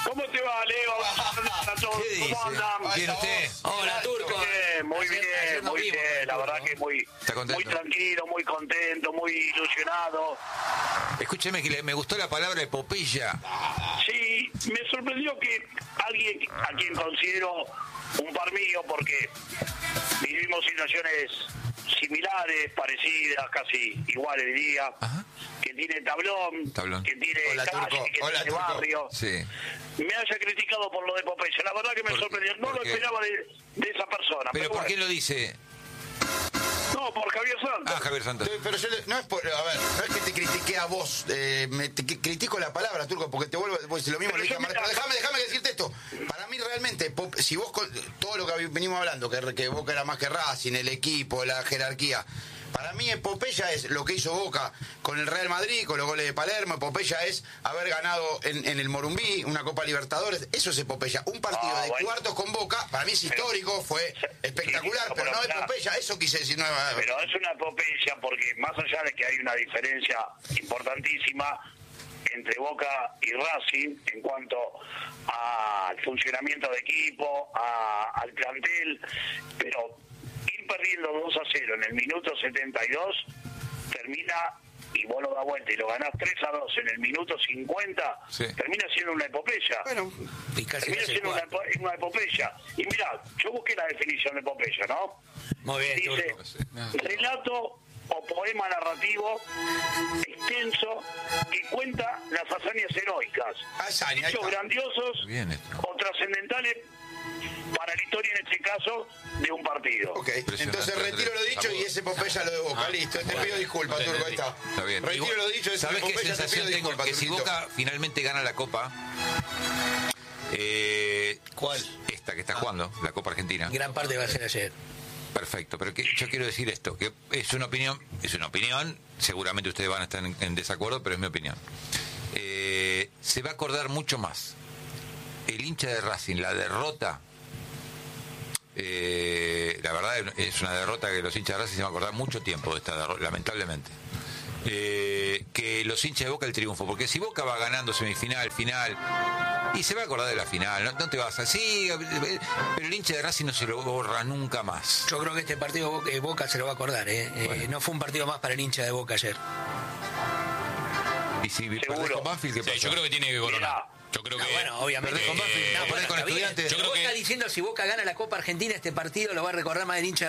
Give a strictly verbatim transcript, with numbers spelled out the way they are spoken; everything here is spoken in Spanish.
¿Cómo te va, Leo? ¿Cómo andan? ¿Bien usted? Hola, Turco. Bien, muy Ayer- bien, ayer nos muy vimos, bien. La Turco. verdad que muy, ¿Está contento? muy tranquilo, muy contento, muy ilusionado. Escúcheme que le- me gustó la palabra epopeya. Sí, me sorprendió que alguien a quien considero un par mío, porque vivimos situaciones similares, parecidas, casi iguales diría, Ajá. que tiene tablón, Tablón. que tiene Hola, calle, Turco. que Hola, tiene Turco. barrio, Sí. me haya criticado por lo de Popeye. La verdad que me ¿Por qué? sorprendió, no ¿Por lo qué? esperaba de, de esa persona. ¿Pero por bueno. qué lo dice? No, por Javier Santos. Ah, Javier Santos. Sí, pero yo le- no es por, a ver, no es que te critiqué a vos, eh, me te, que- critico la palabra, Turco, porque te vuelvo, pues, lo mismo Pero le dije yo a Marta. mira- Déjame, déjame decirte esto. Para mí realmente, Pop- si vos con todo lo que venimos hablando, que, que Boca era más que Racing, el equipo, la jerarquía. Para mí Epopeya es lo que hizo Boca con el Real Madrid, con los goles de Palermo. Epopeya es haber ganado en, en el Morumbí una Copa Libertadores. Eso es Epopeya. Un partido Ah, de bueno. cuartos con Boca, para mí es histórico, fue espectacular, sí, pero no pero- Epopeya. Eso quise decir. No, Pero es una epopeya porque más allá de que hay una diferencia importantísima entre Boca y Racing en cuanto al funcionamiento de equipo, a- al plantel, pero ir perdiendo dos a cero en el minuto setenta y dos termina, y vos lo das vuelta y lo ganás tres a dos en el minuto cincuenta, Sí. termina siendo una epopeya. bueno, Y casi Termina hace siendo una, cuatro. epo- una epopeya. Y mirá, yo busqué la definición de epopeya, ¿no? Muy bien, Dice, Turco. relato o poema narrativo extenso que cuenta las hazañas heroicas, hazaña, ahí hechos está. grandiosos Bien esto. o trascendentales para la historia, en este caso, de un partido. Ok, Impresionante, entonces retiro lo dicho y ese Epopeya lo de Boca. Ah, Listo, te bueno, pido disculpas, no Turco, ahí entendí. está. Está bien. Retiro Igual, lo dicho, ese ¿sabés qué Epopeya, te pido sensación tengo? disculpas, Que si Turquito. Boca finalmente gana la Copa... Eh, ¿Cuál? Esta que está jugando, la Copa Argentina. Gran parte va a ser ayer. Perfecto, pero que, yo quiero decir esto, que es una opinión, es una opinión, seguramente ustedes van a estar en, en desacuerdo, pero es mi opinión. Eh, se va a acordar mucho más el hincha de Racing, la derrota, eh, la verdad es una derrota que los hinchas de Racing se van a acordar mucho tiempo de esta derrota, lamentablemente. Eh, que los hinchas de Boca el triunfo, porque si Boca va ganando semifinal, final, y se va a acordar de la final, no, no te vas así, pero el hincha de Racing no se lo borra nunca más. Yo creo que este partido Boca, eh, Boca se lo va a acordar, ¿eh? Eh, Bueno. No fue un partido más para el hincha de Boca ayer. Y si perdés Seguro. con Banfield, ¿qué Sí, pasa? yo creo que tiene que coronar. Mirá. Yo creo No, que. bueno, obviamente. Perdés con Banfield, No, perdés bueno, con está bien. Estudiantes. Yo creo Vos que- estás diciendo si Boca gana la Copa Argentina, este partido lo va a recordar más el hincha